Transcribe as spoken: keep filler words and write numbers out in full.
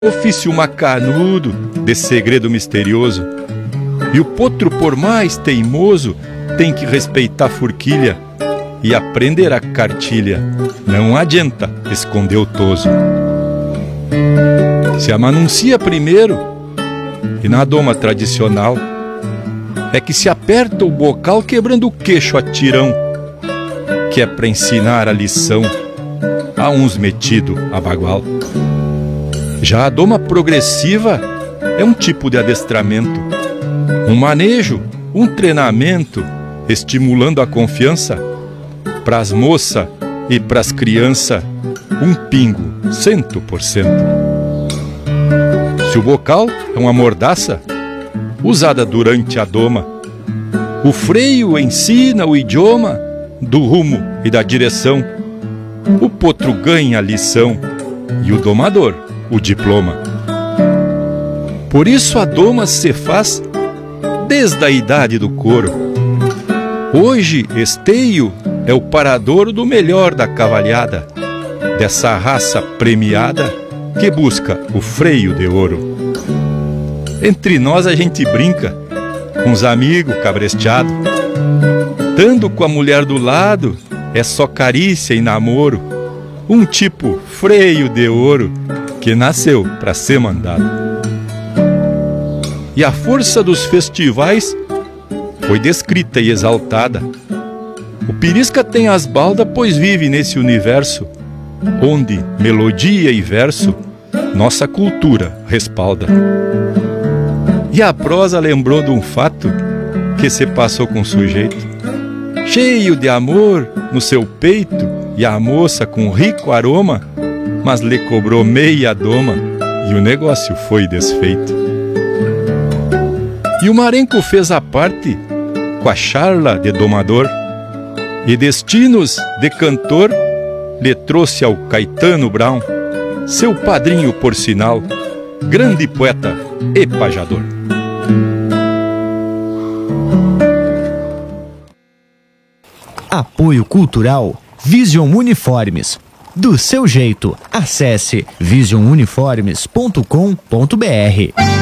Ofício macanudo de segredo misterioso. E o potro, por mais teimoso, tem que respeitar a forquilha e aprender a cartilha. Não adianta esconder o toso. Se amanuncia primeiro, e na doma tradicional, é que se aperta o bocal quebrando o queixo a tirão, que é pra ensinar a lição a uns metido a bagual. Já a doma progressiva é um tipo de adestramento, um manejo, um treinamento, estimulando a confiança pras moças e pras crianças, um pingo, cento por cento. Se o bocal é uma mordaça, usada durante a doma, o freio ensina o idioma do rumo e da direção. O potro ganha a lição e o domador o diploma. Por isso a doma se faz desde a idade do couro. Hoje esteio é o parador do melhor da cavalhada, dessa raça premiada que busca o freio de ouro. Entre nós a gente brinca, com os amigos cabresteado, tando com a mulher do lado é só carícia e namoro, um tipo freio de ouro que nasceu para ser mandado. E a força dos festivais foi descrita e exaltada. O Pirisca tem as baldas, pois vive nesse universo onde melodia e verso nossa cultura respalda. E a prosa lembrou de um fato que se passou com um sujeito cheio de amor no seu peito, e a moça com rico aroma, mas lhe cobrou meia doma e o negócio foi desfeito. E o marenco fez a parte com a charla de domador, e destinos de cantor lhe trouxe ao Caetano Brown, seu padrinho por sinal, grande poeta e pajador. Apoio Cultural Vision Uniformes. Do seu jeito, acesse vision uniformes ponto com ponto br.